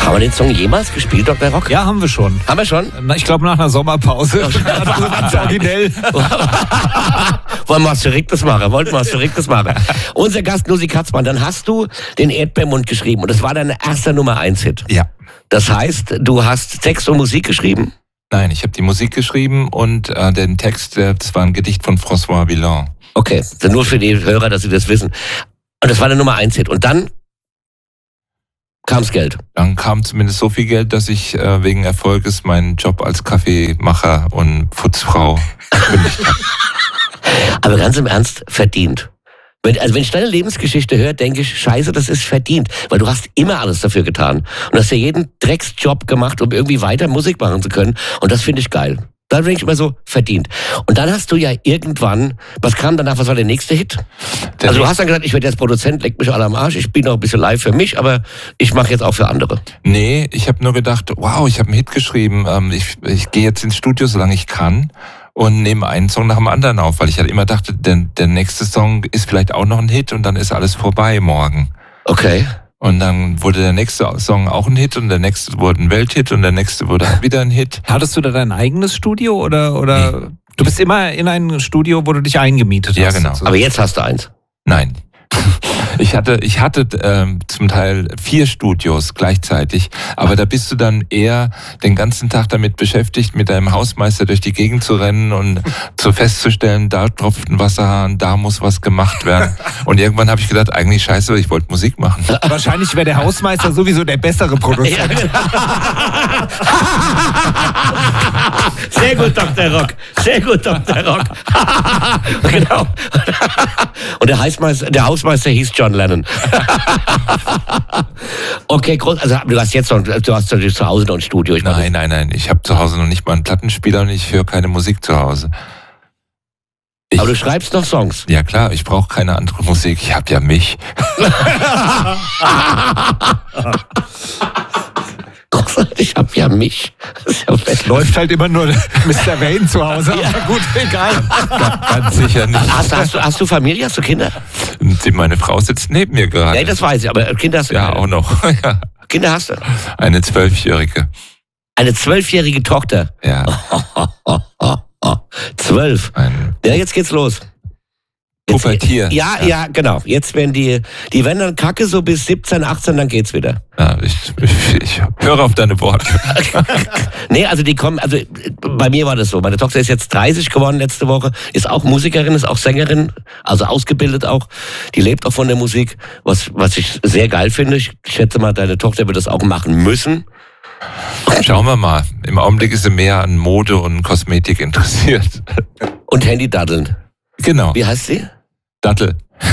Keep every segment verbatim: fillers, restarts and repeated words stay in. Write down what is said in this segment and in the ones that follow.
Haben wir den Song jemals gespielt, Doktor Rock? Ja, haben wir schon. Haben wir schon? Na, ich glaube nach einer Sommerpause. Ganz originell. Wollen wir was Verrücktes machen? Wollten wir was Verrücktes machen? Unser Gast Nusi Katzmann, dann hast du den Erdbeermund geschrieben und das war dein erster Nummer eins Hit. Ja. Das heißt, du hast Text und Musik geschrieben? Nein, ich habe die Musik geschrieben und äh, den Text, das war ein Gedicht von François Villon. Okay, also nur für die Hörer, dass sie das wissen. Und das war der Nummer eins Hit. Und dann kam's Geld. Dann kam zumindest so viel Geld, dass ich äh, wegen Erfolges meinen Job als Kaffeemacher und Putzfrau gekündigt habe. Aber ganz im Ernst, verdient. Wenn, also wenn ich deine Lebensgeschichte höre, denke ich, scheiße, das ist verdient. Weil du hast immer alles dafür getan. Und hast ja jeden Drecksjob gemacht, um irgendwie weiter Musik machen zu können. Und das finde ich geil. Da denke ich immer so, verdient. Und dann hast du ja irgendwann, was kam danach, was war der nächste Hit? Der also du hast dann gesagt, ich werde jetzt Produzent, leck mich alle am Arsch, ich spiele noch ein bisschen live für mich, aber ich mache jetzt auch für andere. Nee, ich habe nur gedacht, wow, ich habe einen Hit geschrieben, ähm, ich, ich gehe jetzt ins Studio, solange ich kann und nehme einen Song nach dem anderen auf, weil ich halt immer dachte, der, der nächste Song ist vielleicht auch noch ein Hit und dann ist alles vorbei morgen. Okay. Und dann wurde der nächste Song auch ein Hit und der nächste wurde ein Welthit und der nächste wurde wieder ein Hit. Hattest du da dein eigenes Studio oder, oder Nee. du bist immer in ein Studio, wo du dich eingemietet hast? Ja, genau. sozusagen. Aber jetzt hast du eins. Nein. Ich hatte, ich hatte ähm, zum Teil vier Studios gleichzeitig, aber da bist du dann eher den ganzen Tag damit beschäftigt, mit deinem Hausmeister durch die Gegend zu rennen und zu festzustellen, da tropft ein Wasserhahn, da muss was gemacht werden. Und irgendwann habe ich gedacht, eigentlich scheiße, ich wollte Musik machen. Wahrscheinlich wäre der Hausmeister sowieso der bessere Produzent. Sehr gut, Doktor Rock. Sehr gut, Doktor Rock. Genau. Und der Hausmeister, der Hausmeister hieß John Lennon. Okay, groß. Also du hast jetzt noch, du hast natürlich zu Hause noch ein Studio. Ich Nein, nein, nein. Ich habe zu Hause noch nicht mal einen Plattenspieler und ich höre keine Musik zu Hause. Ich, aber du schreibst noch Songs. Ja klar, ich brauche keine andere Musik. Ich habe ja mich. Ich hab ja mich. Das ist ja fett. Läuft halt immer nur Mister Wayne zu Hause. Ja. Aber gut, egal. Ganz sicher nicht. Hast, hast, du, hast du Familie, hast du Kinder? Die, meine Frau sitzt neben mir gerade. Ja, das weiß ich, aber Kinder hast du? Ja, auch noch. Ja. Kinder hast du? Eine Zwölfjährige. Eine zwölfjährige Tochter? Ja. Zwölf. Ein Ja, jetzt geht's los. Jetzt, Pubertier. Ja, ja, ja, genau. Jetzt werden die, die werden dann kacke so bis siebzehn, achtzehn, dann geht's wieder. Ja, ich, ich, ich höre auf deine Worte. Nee, also die kommen, also bei mir war das so. Meine Tochter ist jetzt dreißig geworden letzte Woche, ist auch Musikerin, ist auch Sängerin, also ausgebildet auch. Die lebt auch von der Musik, was, was ich sehr geil finde. Ich schätze mal, deine Tochter wird das auch machen müssen. Schauen wir mal. Im Augenblick ist sie mehr an Mode und Kosmetik interessiert. Und Handy-Daddeln. Genau. Wie heißt sie? Dattel.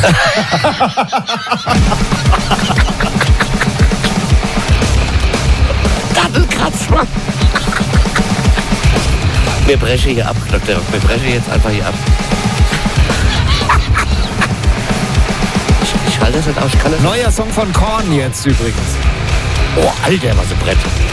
Dattelkratzmann. Wir brechen hier ab, Doktor Rock. Wir brechen jetzt einfach hier ab. Ich, ich halte das nicht aus. Ich kann das Neuer Song von Korn jetzt übrigens. Oh, Alter, was ein Brett.